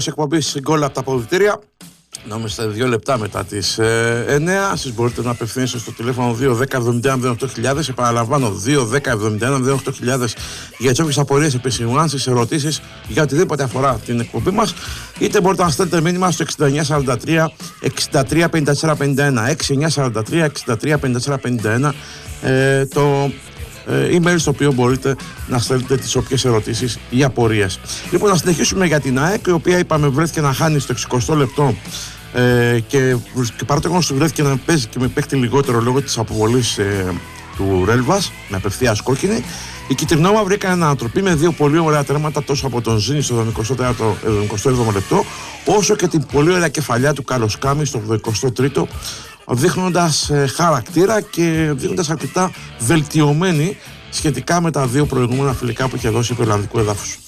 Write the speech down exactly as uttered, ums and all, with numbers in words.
Εκπομπής γκολ από τα αποδυτήρια. Να είμαστε δύο λεπτά μετά τις ε, εννιά. Εσείς μπορείτε να απευθύνεστε στο τηλέφωνο δύο δέκα εβδομήντα ένα μηδέν οκτώ χιλιάδες. Επαναλαμβάνω, δύο δέκα εβδομήντα ένα μηδέν οκτώ χιλιάδες για τις όποιες απορίες, επισημάνσεις, ερωτήσεις για οτιδήποτε αφορά την εκπομπή μας. Είτε μπορείτε να στέλνετε μήνυμα στο εξήντα εννιά σαράντα τρία εξήντα τρία πενήντα τέσσερα πενήντα ένα. εξήντα εννιά σαράντα τρία εξήντα τρία πενήντα τέσσερα πενήντα ένα. Ε, το email στο οποίο μπορείτε να στέλνετε τις όποιες ερωτήσεις ή απορίες. Λοιπόν, να συνεχίσουμε για την ΑΕΚ, η οποία είπαμε βρέθηκε να χάνει στο εξηκοστό λεπτό ε, και, και παρά το γεγονός βρέθηκε να παίζει και με παίχτη λιγότερο λόγω της αποβολής ε, του Ρέλβας με απευθείας κόκκινη. Η κυτρινόμαυρη έκανε ανατροπή με δύο πολύ ωραία τέρματα, τόσο από τον Ζήνη στο εβδομηκοστό έβδομο λεπτό, όσο και την πολύ ωραία κεφαλιά του Καλοσκάμι στο ογδοηκοστό τρίτο, δείχνοντας ε, χαρακτήρα και δείχνοντας αρκετά βελτιωμένη σχετικά με τα δύο προηγούμενα φιλικά που είχε δώσει επί Ολλανδικού έδαφους.